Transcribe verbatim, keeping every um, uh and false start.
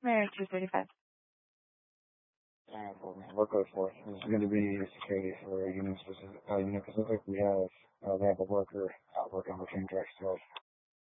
Marriage two thirty-five. And for me, what goes for it is going to be security for a union specific, uh, you know, because looks like we have, uh, we have a worker out working on the train tracks, so